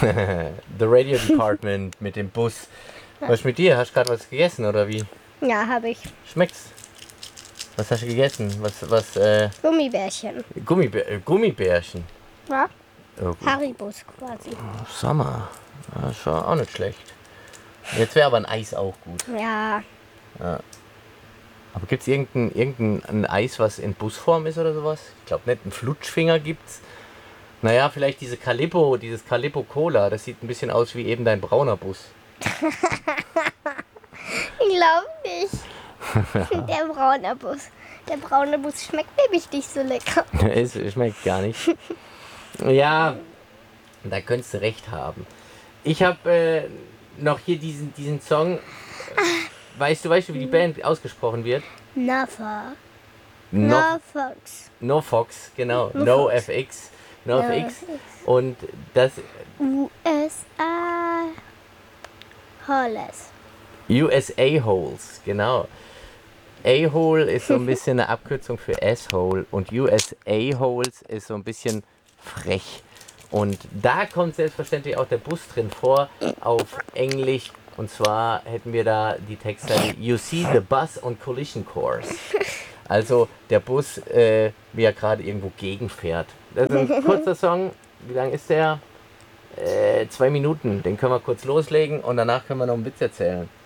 The Radio Department mit dem Bus. Was ist mit dir? Hast du gerade was gegessen oder wie? Ja, habe ich. Schmeckt's? Was hast du gegessen? Gummibärchen. Gummibärchen. Ja? Oh, Haribos quasi. Sommer. Das ist auch nicht schlecht. Jetzt wäre aber ein Eis auch gut. Ja. Aber gibt es irgendein Eis, was in Busform ist oder sowas? Ich glaube nicht. Ein Flutschfinger gibt's. Naja, vielleicht dieses Calippo Cola. Das sieht ein bisschen aus wie eben dein brauner Bus. Ich glaube nicht. Der braune Bus. Der braune Bus schmeckt nämlich nicht so lecker. Es schmeckt gar nicht. Ja, da könntest du recht haben. Ich habe noch hier diesen Song. Weißt du, wie die Band ausgesprochen wird? Nafa. No, Nafox. no Fox, genau. No No Fox. FX. No FX. Und das USA. Holles. USA Holes, genau. A-Hole ist so ein bisschen eine Abkürzung für Asshole und USA Holes ist so ein bisschen frech. Und da kommt selbstverständlich auch der Bus drin vor auf Englisch. Und zwar hätten wir da die Textzeile You see the bus on collision course. Also der Bus, wie er gerade irgendwo gegenfährt. Das ist ein kurzer Song. Wie lang ist der? 2 Minuten. Den können wir kurz loslegen und danach können wir noch einen Witz erzählen.